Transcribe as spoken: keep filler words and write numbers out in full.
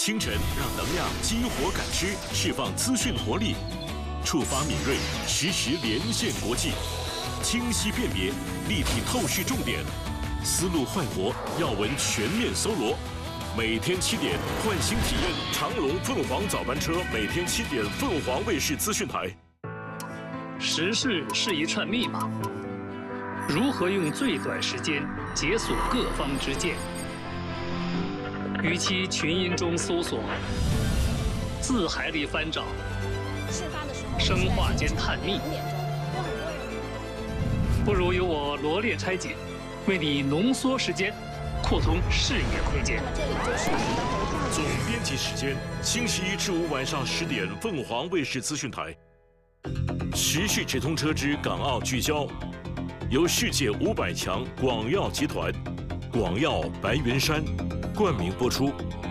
清晨让能量激活感知，释放资讯活力，触发敏锐，实时连线国际，清晰辨别，立体透视重点，思路焕活，要闻全面搜罗。每天七点，唤醒体验长荣凤凰早班车，每天七点，凤凰卫视资讯台。 时事是一串密码，如何用最短时间解锁各方之见？与其群音中搜索，字海里翻找，生化间探秘，不如由我罗列拆解，为你浓缩时间，扩通视野空间。 总编辑时间：星期一至五晚上十点，凤凰卫视资讯台。时事直通车之港澳聚焦，由世界五百强广药集团、广药白云山冠名播出。